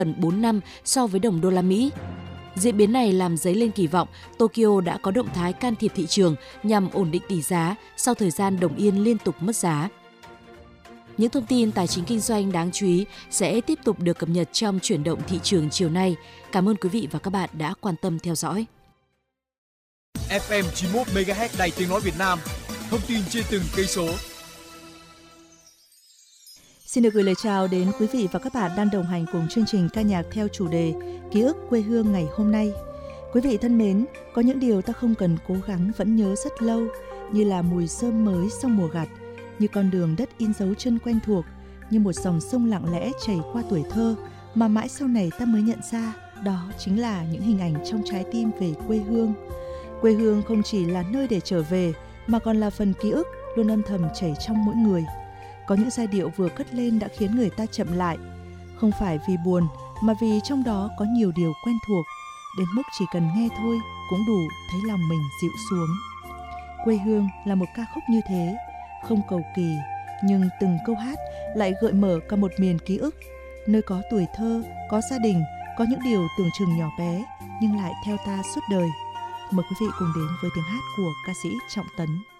gần 4 năm so với đồng đô la Mỹ. Diễn biến này làm dấy lên kỳ vọng Tokyo đã có động thái can thiệp thị trường nhằm ổn định tỷ giá sau thời gian đồng yên liên tục mất giá. Những thông tin tài chính kinh doanh đáng chú ý sẽ tiếp tục được cập nhật trong chuyển động thị trường chiều nay. Cảm ơn quý vị và các bạn đã quan tâm theo dõi. FM 91 MHz Đài Tiếng nói Việt Nam. Thông tin trên từng cây số. Xin được gửi lời chào đến quý vị và các bạn đang đồng hành cùng chương trình ca nhạc theo chủ đề Ký ức quê hương ngày hôm nay. Quý vị thân mến, có những điều ta không cần cố gắng vẫn nhớ rất lâu, như là mùi rơm mới sau mùa gặt, như con đường đất in dấu chân quen thuộc, như một dòng sông lặng lẽ chảy qua tuổi thơ mà mãi sau này ta mới nhận ra đó chính là những hình ảnh trong trái tim về quê hương. Quê hương không chỉ là nơi để trở về mà còn là phần ký ức luôn âm thầm chảy trong mỗi người. Có những giai điệu vừa cất lên đã khiến người ta chậm lại, không phải vì buồn mà vì trong đó có nhiều điều quen thuộc, đến mức chỉ cần nghe thôi cũng đủ thấy lòng mình dịu xuống. Quê hương là một ca khúc như thế, không cầu kỳ, nhưng từng câu hát lại gợi mở cả một miền ký ức, nơi có tuổi thơ, có gia đình, có những điều tưởng chừng nhỏ bé nhưng lại theo ta suốt đời. Mời quý vị cùng đến với tiếng hát của ca sĩ Trọng Tấn.